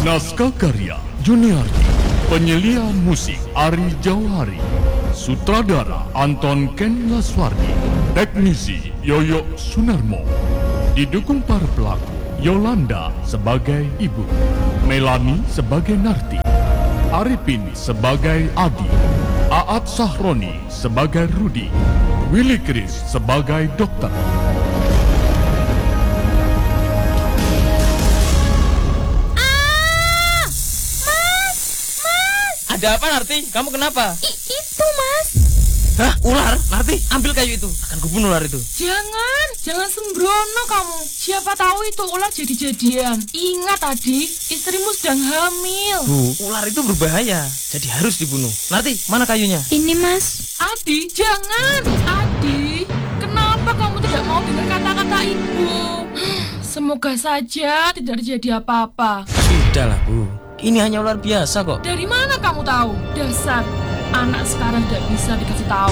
Naskah karya Juniarti, penyelia musik Ari Jauhari, sutradara Anton Ken Laswardi, teknisi Yoyo Sunarmo. Didukung para pelaku, Yolanda sebagai ibu, Melani sebagai Narti, Arifin sebagai Adi, Aat Sahroni sebagai Rudi, Willy Chris sebagai dokter. Ada apa, Narti? Kamu kenapa? Itu, Mas. Hah? Ular? Narti, ambil kayu itu. Akan kubunuh ular itu. Jangan sembrono kamu. Siapa tahu itu ular jadi-jadian. Ingat, Adik, istrimu sedang hamil. Bu, ular itu berbahaya. Jadi harus dibunuh. Narti, mana kayunya? Ini, Mas. Adi, jangan. Adi, kenapa kamu tidak mau dengar kata-kata ibu? Semoga saja tidak terjadi apa-apa. Sudahlah, Bu. Ini hanya ular biasa kok. Dari mana kamu tahu? Dasar anak sekarang tidak bisa dikasih tahu.